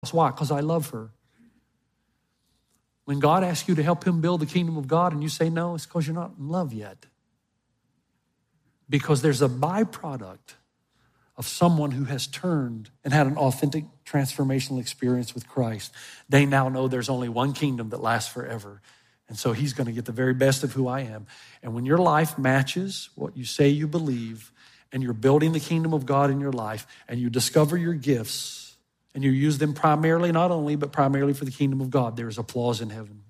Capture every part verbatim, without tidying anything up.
Why? Because I love her. When God asks you to help him build the kingdom of God and you say no, it's because you're not in love yet. Because there's a byproduct of someone who has turned and had an authentic transformational experience with Christ. They now know there's only one kingdom that lasts forever. And so he's going to get the very best of who I am. And when your life matches what you say you believe, and you're building the kingdom of God in your life, and you discover your gifts, and you use them primarily, not only, but primarily for the kingdom of God, there is applause in heaven.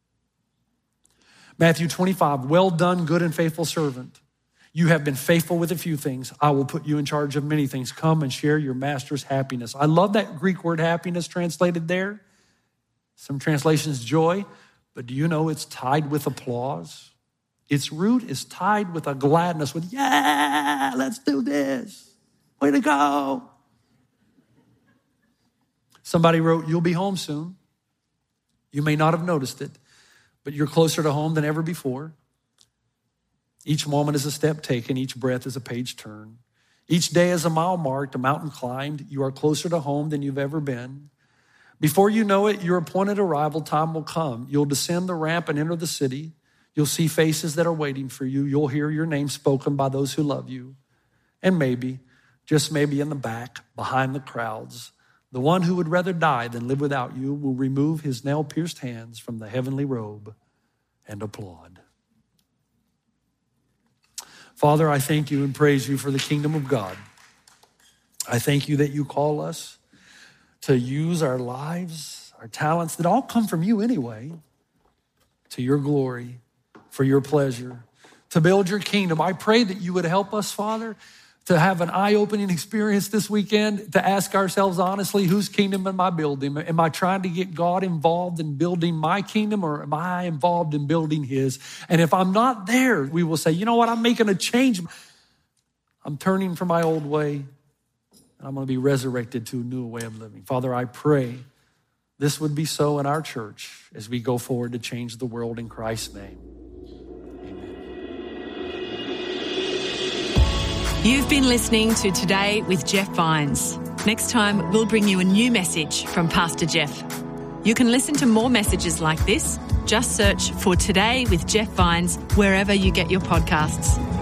Matthew twenty-five, well done, good and faithful servant. You have been faithful with a few things. I will put you in charge of many things. Come and share your master's happiness. I love that Greek word happiness translated there. Some translations, joy. But do you know it's tied with applause? Its root is tied with a gladness, with, yeah, let's do this. Way to go. Somebody wrote, you'll be home soon. You may not have noticed it, but you're closer to home than ever before. Each moment is a step taken. Each breath is a page turned. Each day is a mile marked, a mountain climbed. You are closer to home than you've ever been. Before you know it, your appointed arrival time will come. You'll descend the ramp and enter the city. You'll see faces that are waiting for you. You'll hear your name spoken by those who love you. And maybe, just maybe in the back, behind the crowds, the one who would rather die than live without you will remove his nail-pierced hands from the heavenly robe and applaud. Father, I thank you and praise you for the kingdom of God. I thank you that you call us to use our lives, our talents that all come from you anyway, to your glory, for your pleasure, to build your kingdom. I pray that you would help us, Father, to have an eye-opening experience this weekend, to ask ourselves honestly, whose kingdom am I building? Am I trying to get God involved in building my kingdom, or am I involved in building his? And if I'm not there, we will say, you know what, I'm making a change. I'm turning from my old way, and I'm going to be resurrected to a new way of living. Father, I pray this would be so in our church as we go forward to change the world in Christ's name. You've been listening to Today with Jeff Vines. Next time, we'll bring you a new message from Pastor Jeff. You can listen to more messages like this. Just search for Today with Jeff Vines wherever you get your podcasts.